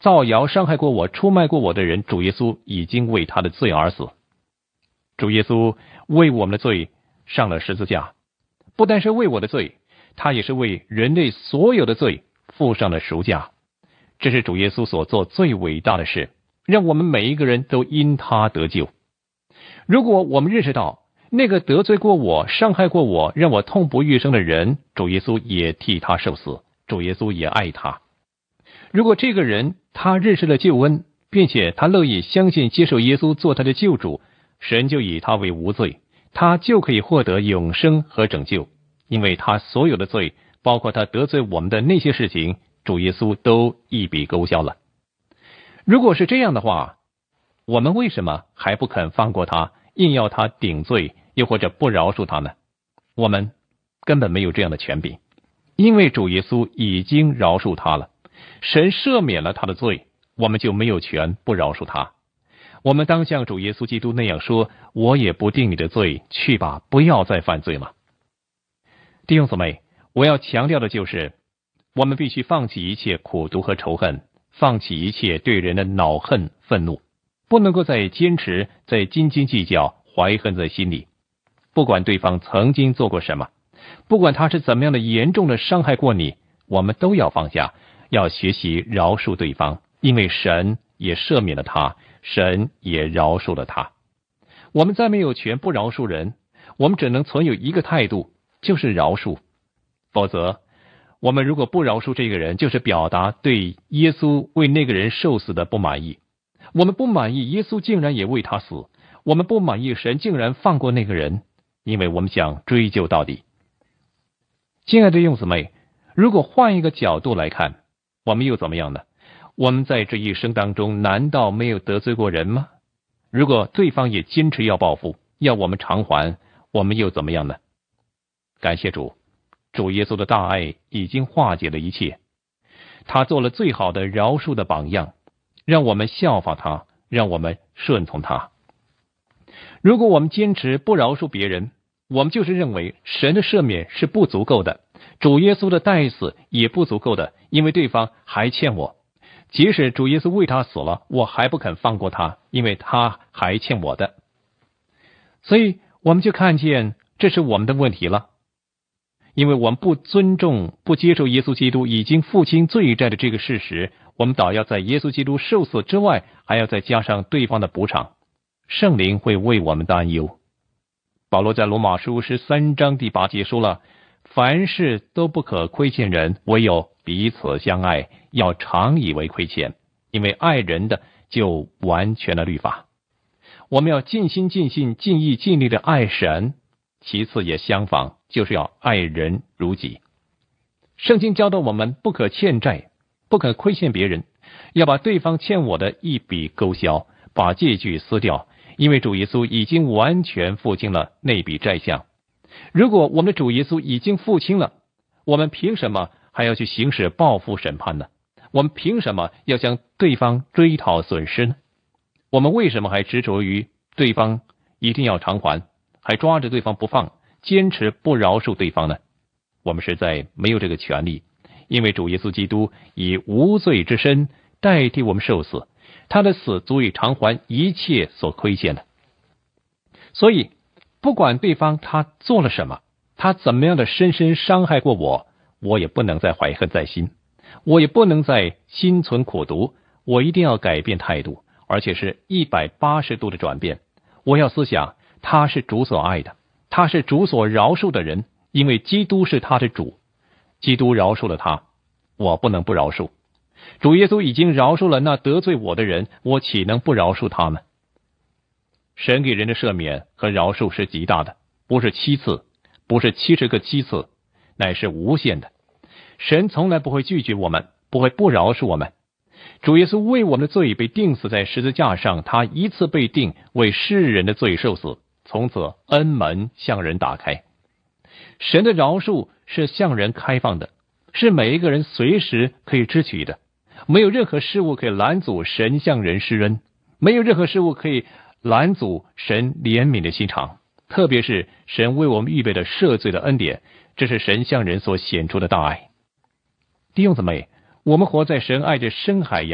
造谣伤害过我、出卖过我的人，主耶稣已经为他的罪而死。主耶稣为我们的罪上了十字架，不单是为我的罪，他也是为人类所有的罪付上了赎价。这是主耶稣所做最伟大的事，让我们每一个人都因他得救。如果我们认识到那个得罪过我、伤害过我、让我痛不欲生的人，主耶稣也替他受死，主耶稣也爱他。如果这个人他认识了救恩，并且他乐意相信接受耶稣做他的救主，神就以他为无罪，他就可以获得永生和拯救，因为他所有的罪，包括他得罪我们的那些事情，主耶稣都一笔勾销了。如果是这样的话，我们为什么还不肯放过他，硬要他顶罪，又或者不饶恕他呢？我们根本没有这样的权柄，因为主耶稣已经饶恕他了，神赦免了他的罪，我们就没有权不饶恕他。我们当像主耶稣基督那样说，我也不定你的罪，去吧，不要再犯罪了。弟兄姊妹，我要强调的就是，我们必须放弃一切苦毒和仇恨，放弃一切对人的恼恨、愤怒，不能够再坚持，再斤斤计较，怀恨在心里。不管对方曾经做过什么，不管他是怎么样的严重的伤害过你，我们都要放下，要学习饶恕对方，因为神也赦免了他，神也饶恕了他。我们再没有权不饶恕人，我们只能存有一个态度，就是饶恕。否则，我们如果不饶恕这个人，就是表达对耶稣为那个人受死的不满意。我们不满意耶稣竟然也为他死，我们不满意神竟然放过那个人，因为我们想追究到底。亲爱的弟兄姊妹，如果换一个角度来看，我们又怎么样呢？我们在这一生当中难道没有得罪过人吗？如果对方也坚持要报复，要我们偿还，我们又怎么样呢？感谢主，主耶稣的大爱已经化解了一切，他做了最好的饶恕的榜样，让我们效法他，让我们顺从他。如果我们坚持不饶恕别人，我们就是认为神的赦免是不足够的，主耶稣的代死也不足够的，因为对方还欠我。即使主耶稣为他死了，我还不肯放过他，因为他还欠我的。所以我们就看见这是我们的问题了，因为我们不尊重、不接受耶稣基督已经付清罪债的这个事实，我们倒要在耶稣基督受死之外，还要再加上对方的补偿。圣灵会为我们担忧。保罗在罗马书13章第8节说了，凡事都不可亏欠人，唯有彼此相爱，要常以为亏欠，因为爱人的就完全了律法。我们要尽心尽性尽意尽力的爱神，其次也相仿，就是要爱人如己。圣经教导我们不可欠债，不可亏欠别人，要把对方欠我的一笔勾销，把借据撕掉，因为主耶稣已经完全付清了那笔债项。如果我们的主耶稣已经付清了，我们凭什么还要去行使报复审判呢？我们凭什么要向对方追讨损失呢？我们为什么还执着于对方一定要偿还，还抓着对方不放，坚持不饶恕对方呢？我们实在没有这个权利，因为主耶稣基督以无罪之身代替我们受死，他的死足以偿还一切所亏欠的。所以不管对方他做了什么，他怎么样的深深伤害过我，我也不能再怀恨在心，我也不能再心存苦毒，我一定要改变态度，而且是180度的转变。我要思想他是主所爱的，他是主所饶恕的人，因为基督是他的主，基督饶恕了他，我不能不饶恕。主耶稣已经饶恕了那得罪我的人，我岂能不饶恕他们？神给人的赦免和饶恕是极大的，不是7次，不是70个7次，乃是无限的。神从来不会拒绝我们，不会不饶恕我们。主耶稣为我们的罪被钉死在十字架上，他一次被钉，为世人的罪受死，从此恩门向人打开。神的饶恕是向人开放的，是每一个人随时可以支取的。没有任何事物可以拦阻神向人施恩，没有任何事物可以拦阻神怜悯的心肠，特别是神为我们预备的赦罪的恩典，这是神向人所显出的大爱。弟兄姊妹，我们活在神爱的深海洋